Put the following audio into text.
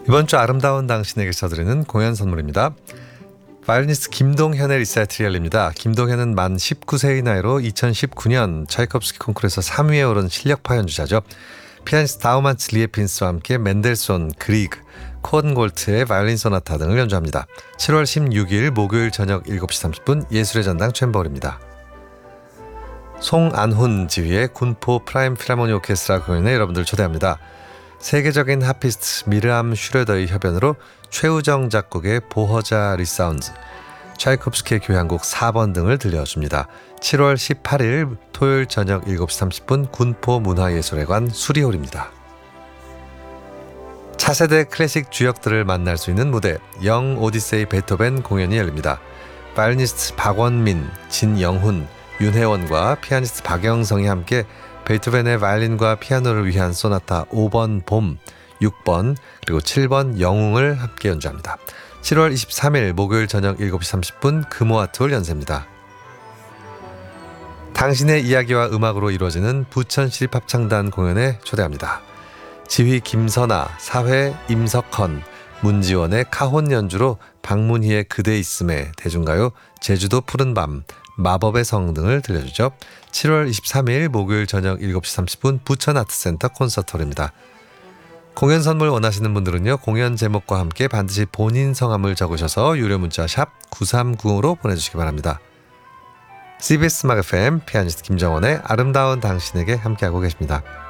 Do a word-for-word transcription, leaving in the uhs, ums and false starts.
이번 주 아름다운 당신에게 써드리는 공연 선물입니다. 바이올리니스트 김동현의 리사이틀이 열립니다. 김동현은 만 십구 세의 나이로 이천십구 년 차이콥스키 콩쿠르에서 삼 위에 오른 실력파 연주자죠. 피아니스트 다우만츠 리에핀스와 함께 멘델손, 그리그, 콘골트의 바이올린 소나타 등을 연주합니다. 칠월 십육일 목요일 저녁 일곱 시 삼십 분 예술의 전당 챔버홀입니다. 송안훈 지휘의 군포 프라임 필하모니 오케스트라 공연에 여러분들 초대합니다. 세계적인 하피스트 미르암 슈레더의 협연으로 최우정 작곡의 보허자 리사운드, 차이콥스키의 교향곡 사 번 등을 들려줍니다. 칠월 십팔일 토요일 저녁 일곱 시 삼십 분 군포 문화예술회관 수리홀입니다. 차세대 클래식 주역들을 만날 수 있는 무대 영 오디세이 베토벤 공연이 열립니다. 바이올리니스트 박원민, 진영훈, 윤혜원과 피아니스트 박영성이 함께 베토벤의 바이올린과 피아노를 위한 소나타 오 번 봄, 육 번 그리고 칠 번 영웅을 함께 연주합니다. 칠월 이십삼일 목요일 저녁 일곱 시 삼십 분 금호아트홀 연세입니다. 당신의 이야기와 음악으로 이루어지는 부천시립 합창단 공연에 초대합니다. 지휘 김선아, 사회 임석헌, 문지원의 카혼 연주로 박문희의 그대 있음에, 대중가요 제주도 푸른밤, 마법의 성 등을 들려주죠. 칠월 이십삼일 목요일 저녁 일곱 시 삼십 분 부천아트센터 콘서트홀입니다. 공연 선물 원하시는 분들은요, 공연 제목과 함께 반드시 본인 성함을 적으셔서 유료 문자 샵 구삼구오로 보내주시기 바랍니다. 씨비에스 음악 에프엠 피아니스트 김정원의 아름다운 당신에게 함께하고 계십니다.